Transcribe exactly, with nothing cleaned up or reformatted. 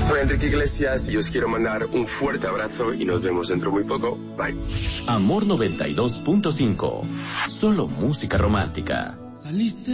Soy Enrique Iglesias y os quiero mandar un fuerte abrazo y nos vemos dentro muy poco. Bye. Amor noventa y dos punto cinco. Solo música romántica. Saliste